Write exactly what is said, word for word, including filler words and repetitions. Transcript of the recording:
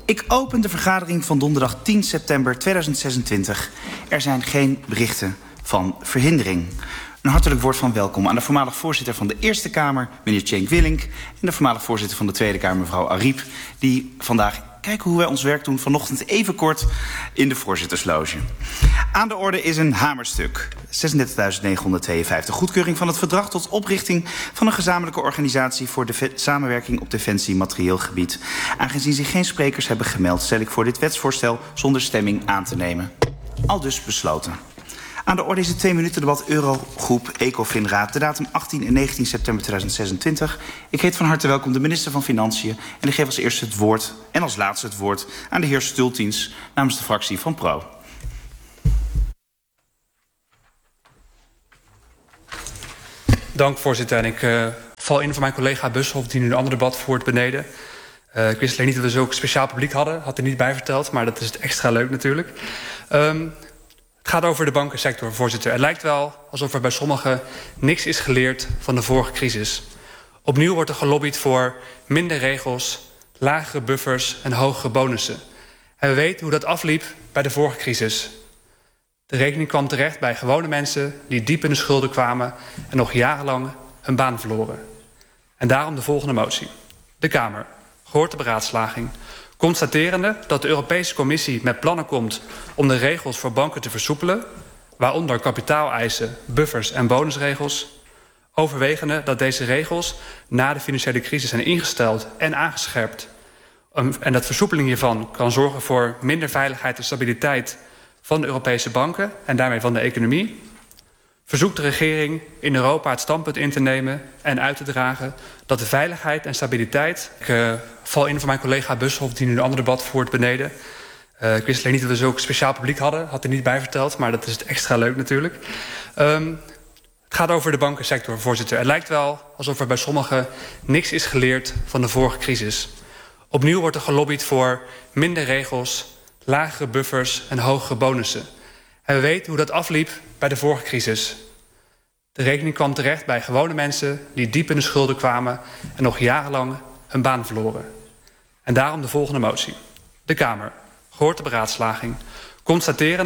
Ik open de vergadering van donderdag tien september tweeduizend zesentwintig. Er zijn geen berichten van verhindering. Een hartelijk woord van welkom aan de voormalig voorzitter van de Eerste Kamer, meneer Cenk Willink, en de voormalig voorzitter van de Tweede Kamer, mevrouw Ariep, die vandaag kijken hoe wij ons werk doen vanochtend even kort in de voorzittersloge. Aan de orde is een hamerstuk. zesendertigduizend negenhonderdtweeënvijftig. Goedkeuring van het verdrag tot oprichting van een gezamenlijke organisatie voor de samenwerking op defensie materieel gebied. Aangezien zich geen sprekers hebben gemeld, stel ik voor dit wetsvoorstel zonder stemming aan te nemen. Aldus besloten. Aan de orde is het twee minuten debat Eurogroep Ecofin-raad. De datum achttien en negentien september tweeduizend zesentwintig. Ik heet van harte welkom de minister van Financiën. En ik geef als eerste het woord en als laatste het woord aan de heer Stultins namens de fractie van Pro. Dank, voorzitter. En ik uh, val in voor mijn collega Bushoff, die nu een ander debat voert beneden. Uh, ik wist alleen niet dat we zulk speciaal publiek hadden. Had er niet bij verteld, maar dat is het extra leuk natuurlijk. Um, Het gaat over de bankensector, voorzitter. Het lijkt wel alsof er bij sommigen niks is geleerd van de vorige crisis. Opnieuw wordt er gelobbyd voor minder regels, lagere buffers en hogere bonussen. En we weten hoe dat afliep bij de vorige crisis. De rekening kwam terecht bij gewone mensen die diep in de schulden kwamen en nog jarenlang hun baan verloren. En daarom de volgende motie. De Kamer, gehoord de beraadslaging, constaterende dat de Europese Commissie met plannen komt om de regels voor banken te versoepelen, waaronder kapitaaleisen, buffers en bonusregels, overwegende dat deze regels na de financiële crisis zijn ingesteld en aangescherpt en dat versoepeling hiervan kan zorgen voor minder veiligheid en stabiliteit van de Europese banken en daarmee van de economie, verzoekt de regering in Europa het standpunt in te nemen en uit te dragen dat de veiligheid en stabiliteit. Ik uh, val in voor mijn collega Bushoff, die nu een ander debat voert beneden. Uh, ik wist alleen niet dat we zulk speciaal publiek hadden. Had er niet bij verteld, maar dat is het extra leuk natuurlijk. Um, het gaat over de bankensector, voorzitter. Het lijkt wel alsof er bij sommigen niks is geleerd van de vorige crisis. Opnieuw wordt er gelobbyd voor minder regels, lagere buffers en hogere bonussen. En we weten hoe dat afliep bij de vorige crisis. De rekening kwam terecht bij gewone mensen die diep in de schulden kwamen en nog jarenlang hun baan verloren. En daarom de volgende motie. De Kamer, gehoord de beraadslaging, constateren